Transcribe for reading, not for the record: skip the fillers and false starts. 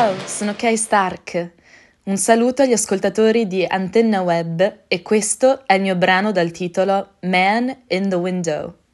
Ciao, sono Kay Stark. Un saluto agli ascoltatori di Antenna Web e questo è il mio brano dal titolo Man in the Window.